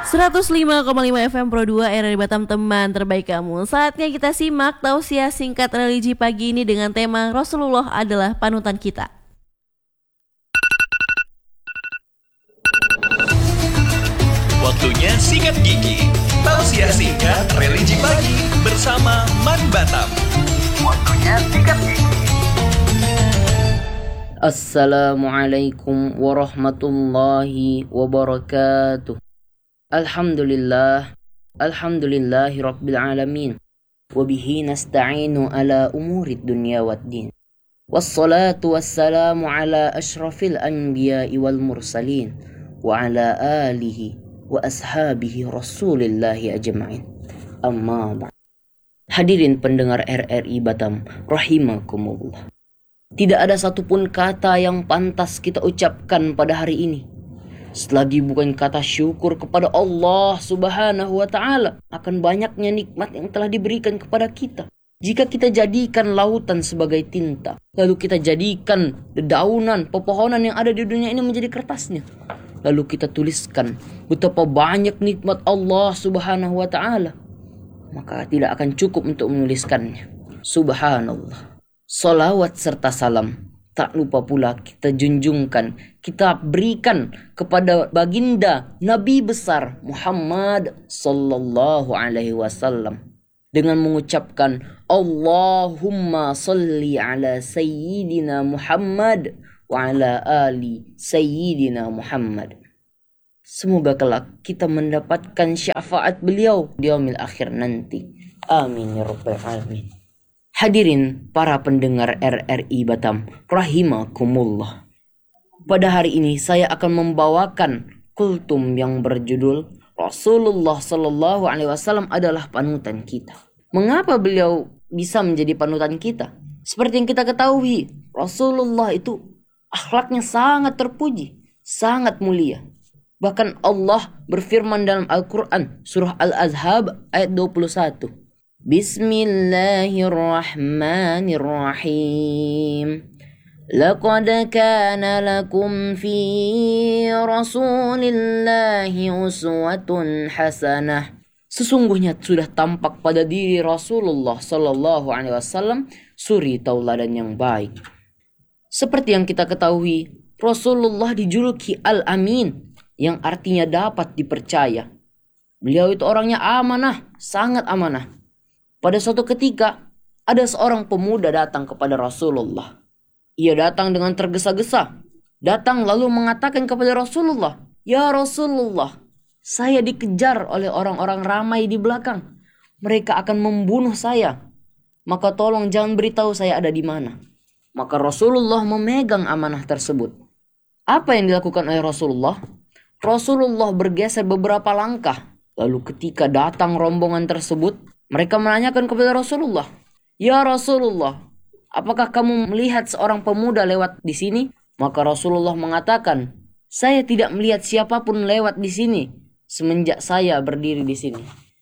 105,5 FM Pro 2 RRI Batam, teman terbaik kamu. Saatnya kita simak tausiah singkat religi pagi ini dengan tema Rasulullah adalah panutan kita. Waktunya sikat gigi. Tausiah singkat religi pagi bersama Man Batam. Waktunya sikat gigi. Assalamualaikum warahmatullahi wabarakatuh. Alhamdulillahi rabbil alamin. Wabihi nasta'inu ala umurid dunya waddin. Wassalatu wassalamu ala ashrafil anbiya'i wal mursalin. Wa ala alihi wa ashabihi rasulillahi ajma'in. Amma ba'd. Hadirin pendengar RRI Batam, rahimakumullah. Tidak ada satupun kata yang pantas kita ucapkan pada hari ini selagi bukan kata syukur kepada Allah Subhanahu wa ta'ala akan banyaknya nikmat yang telah diberikan kepada kita. Jika kita jadikan lautan sebagai tinta, lalu kita jadikan dedaunan, pepohonan yang ada di dunia ini menjadi kertasnya, lalu kita tuliskan betapa banyak nikmat Allah Subhanahu wa ta'ala, maka tidak akan cukup untuk menuliskannya. Subhanallah. Salawat serta salam tak lupa pula kita junjungkan, kita berikan kepada baginda Nabi besar Muhammad sallallahu alaihi wasallam dengan mengucapkan Allahumma salli ala sayyidina Muhammad wa ala ali sayyidina Muhammad. Semoga kelak kita mendapatkan syafaat beliau di yaumil akhir nanti. Amin ya rabbal alamin. Hadirin para pendengar RRI Batam, rahimakumullah. Pada hari ini saya akan membawakan kultum yang berjudul Rasulullah Sallallahu Alaihi Wasallam adalah panutan kita. Mengapa beliau bisa menjadi panutan kita? Seperti yang kita ketahui, Rasulullah itu akhlaknya sangat terpuji, sangat mulia. Bahkan Allah berfirman dalam Al-Quran, surah Al-Ahzab ayat 21. Bismillahirrahmanirrahim. Laqad kana lakum fi Rasulillahi uswatun hasanah. Sesungguhnya sudah tampak pada diri Rasulullah sallallahu alaihi wasallam suri tauladan yang baik. Seperti yang kita ketahui, Rasulullah dijuluki Al-Amin, yang artinya dapat dipercaya. Beliau itu orangnya amanah, sangat amanah. Pada suatu ketika, ada seorang pemuda datang kepada Rasulullah. Ia datang dengan tergesa-gesa. Datang lalu mengatakan kepada Rasulullah, "Ya Rasulullah, saya dikejar oleh orang-orang ramai di belakang. Mereka akan membunuh saya. Maka tolong jangan beritahu saya ada di mana." Maka Rasulullah memegang amanah tersebut. Apa yang dilakukan oleh Rasulullah? Rasulullah bergeser beberapa langkah. Lalu ketika datang rombongan tersebut, mereka menanyakan kepada Rasulullah, "Ya Rasulullah, apakah kamu melihat seorang pemuda lewat di sini?" Maka Rasulullah mengatakan, "Saya tidak melihat siapapun lewat di sini semenjak saya berdiri di sini."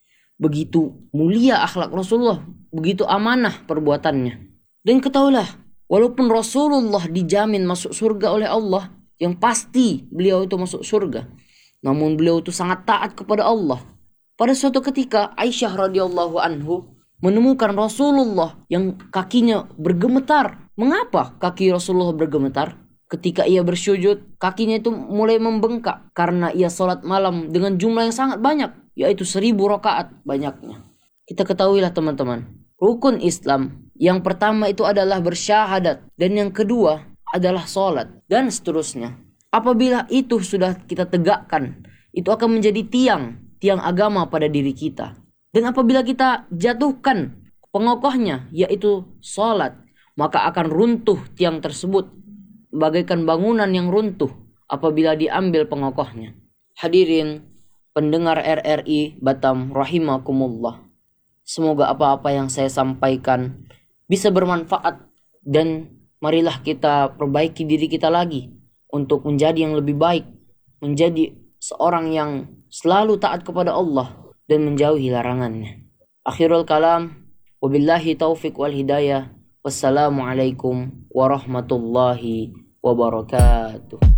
Begitu mulia akhlak Rasulullah, begitu amanah perbuatannya. Dan ketahuilah, walaupun Rasulullah dijamin masuk surga oleh Allah, yang pasti beliau itu masuk surga, namun beliau itu sangat taat kepada Allah. Pada suatu ketika Aisyah radhiyallahu anhu menemukan Rasulullah yang kakinya bergemetar. Mengapa kaki Rasulullah bergemetar? Ketika ia bersujud, kakinya itu mulai membengkak karena ia salat malam dengan jumlah yang sangat banyak, yaitu 1000 rakaat banyaknya. Kita ketahuilah teman-teman, rukun Islam yang pertama itu adalah bersyahadat, dan yang kedua adalah salat, dan seterusnya. Apabila itu sudah kita tegakkan, itu akan menjadi tiang agama pada diri kita. Dan apabila kita jatuhkan pengokohnya, yaitu salat, maka akan runtuh tiang tersebut bagaikan bangunan yang runtuh apabila diambil pengokohnya. Hadirin pendengar RRI Batam, rahimakumullah. Semoga apa-apa yang saya sampaikan bisa bermanfaat, dan marilah kita perbaiki diri kita lagi untuk menjadi yang lebih baik, menjadi seorang yang selalu taat kepada Allah dan menjauhi larangannya. Akhirul kalam, wabillahi taufiq wal hidayah. Wassalamualaikum warahmatullahi wabarakatuh.